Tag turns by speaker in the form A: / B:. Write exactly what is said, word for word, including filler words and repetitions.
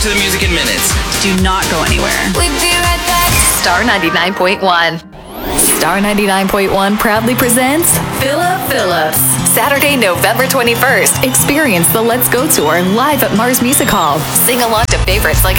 A: to the music in minutes.
B: Do not go anywhere.
C: We'll be right back. Star ninety-nine point one. Star ninety-nine point one proudly presents Philip Phillips. Saturday, November twenty-first. Experience the Let's Go Tour live at Mars Music Hall. Sing along to favorites like